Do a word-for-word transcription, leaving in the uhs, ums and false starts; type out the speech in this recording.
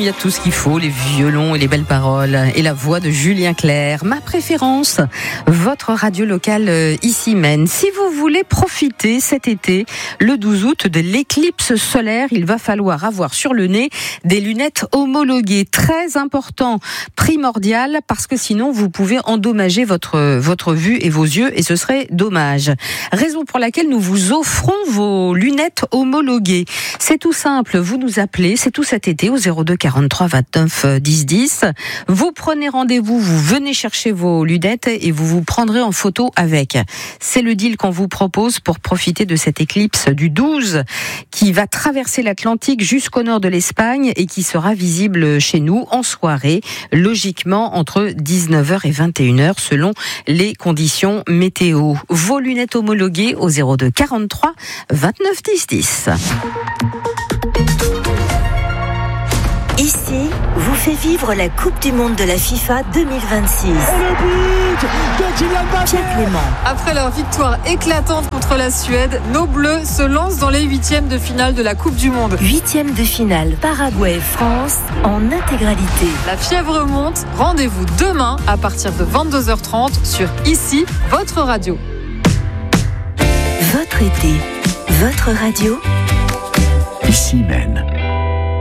y a tout ce qu'il faut, les violons et les belles paroles et la voix de Julien Clerc. Ma préférence, votre radio locale ici Maine. Si vous voulez profiter cet été, le douze août, de l'éclipse solaire, il va falloir avoir sur le nez des lunettes homologuées. Très important, primordial, parce que sinon vous pouvez endommager votre, votre vue et vos yeux et ce serait dommage. Raison pour laquelle nous vous offrons vos lunettes homologuées. C'est tout simple, vous nous appelez, c'est tout cet été au zéro deux quarante-trois vingt-neuf dix dix. Vous prenez rendez-vous, vous venez chercher vos lunettes et vous vous prendrez en photo avec. C'est le deal qu'on vous propose pour profiter de cette éclipse du douze qui va traverser l'Atlantique jusqu'au nord de l'Espagne et qui sera visible chez nous en soirée, logiquement entre dix-neuf heures et vingt et une heures selon les conditions météo. Vos lunettes homologuées au zéro deux quarante-trois vingt-neuf dix dix. Ici, vous fait vivre la Coupe du Monde de la FIFA deux mille vingt-six. Et le but de Kylian Mbappé. Pierre Clément. Après leur victoire éclatante contre la Suède, nos Bleus se lancent dans les huitièmes de finale de la Coupe du Monde. Huitième de finale Paraguay-France en intégralité. La fièvre monte. Rendez-vous demain à partir de vingt-deux heures trente sur Ici, votre radio. Votre été, votre radio. Ici Maine.